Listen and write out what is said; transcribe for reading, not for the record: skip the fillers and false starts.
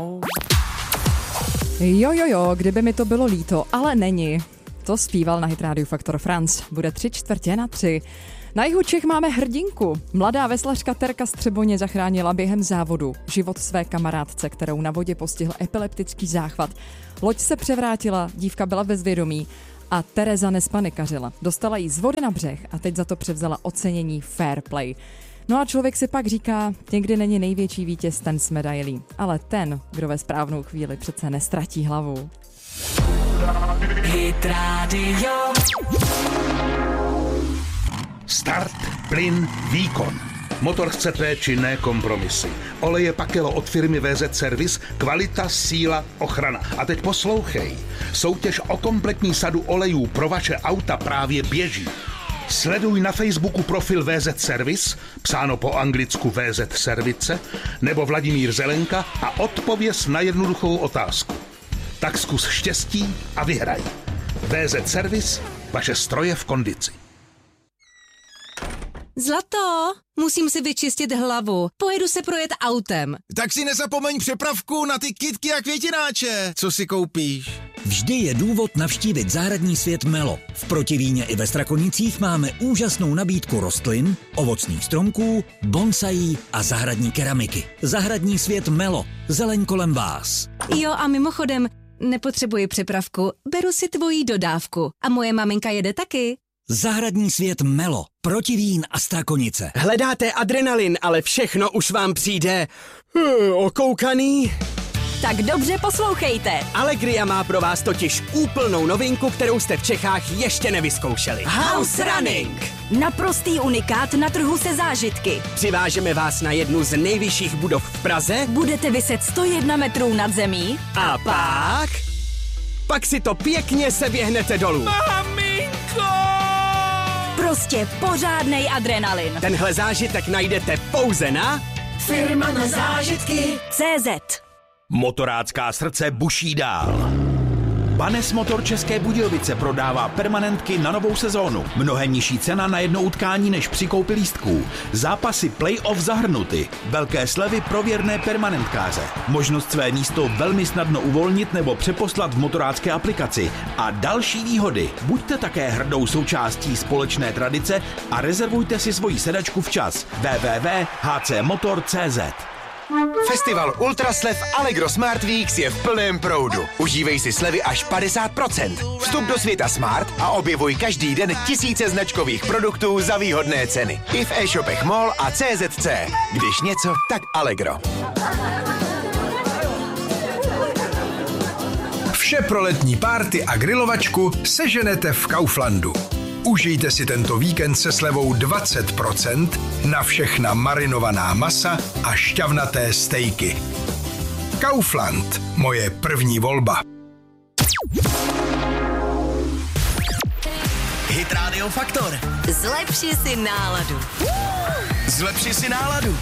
Jo, kdyby mi to bylo líto, ale není. To zpíval na Hit Radio Faktor Franz. Bude 3/4 na 3. Na jihu Čech máme hrdinku. Mladá veslařka Terka Střeboně zachránila během závodu život své kamarádce, kterou na vodě postihl epileptický záchvat. Loď se převrátila, dívka byla ve zvědomí a Tereza nespanikařila. Dostala jí z vody na břeh a teď za to převzala ocenění Fair Play. No a člověk si pak říká, někdy není největší vítěz ten s medailí, ale ten, kdo ve správnou chvíli přece nestratí hlavu. Hit Radio. Start, plyn, výkon. Motor chcete či ne kompromisy. Oleje Pakelo od firmy VZ Service, kvalita, síla, ochrana. A teď poslouchej. Soutěž o kompletní sadu olejů pro vaše auta právě běží. Sleduj na Facebooku profil VZ Service, psáno po anglicku VZ Service, nebo Vladimír Zelenka a odpověz na jednoduchou otázku. Tak zkus štěstí a vyhraj. VZ Service, vaše stroje v kondici. Zlato, musím si vyčistit hlavu. Pojedu se projet autem. Tak si nezapomeň přepravku na ty kytky a květináče. Co si koupíš? Vždy je důvod navštívit zahradní svět Melo. V Protivíně i ve Strakonicích máme úžasnou nabídku rostlin, ovocných stromků, bonsaí a zahradní keramiky. Zahradní svět Melo. Zeleň kolem vás. Jo, a mimochodem, nepotřebuji přepravku, beru si tvoji dodávku. A moje maminka jede taky. Zahradní svět Melo. Protivín a Strakonice. Hledáte adrenalin, ale všechno už vám přijde okoukaný? Tak dobře poslouchejte. Allegria má pro vás totiž úplnou novinku, kterou jste v Čechách ještě nevyzkoušeli. House Running. Naprostý unikát na trhu se zážitky. Přivážeme vás na jednu z nejvyšších budov v Praze. Budete viset 101 metrů nad zemí. A pak si to pěkně seběhnete dolů. Prostě pořádnej adrenalin. Tenhle zážitek najdete pouze na Firma na zážitky. CZ. Motorácká srdce buší dál. Banes Motor České Budějovice prodává permanentky na novou sezónu. Mnohem nižší cena na jedno utkání než při koupi lístků. Zápasy play-off zahrnuty. Velké slevy pro věrné permanentkáře. Možnost své místo velmi snadno uvolnit nebo přeposlat v motorácké aplikaci. A další výhody. Buďte také hrdou součástí společné tradice a rezervujte si svoji sedačku včas. www.hcmotor.cz. Festival Ultraslev Allegro Smart Weeks je v plném proudu. Užívej si slevy až 50%. Vstup do světa Smart a objevuj každý den tisíce značkových produktů za výhodné ceny. I v e-shopech MOL a CZC. Když něco, tak Allegro. Vše pro letní párty a grilovačku seženete v Kauflandu. Užijte si tento víkend se slevou 20% na všechna marinovaná masa a šťavnaté stejky. Kaufland, moje první volba. Hit Radio Faktor. Zlepši si náladu. Zlepši si náladu.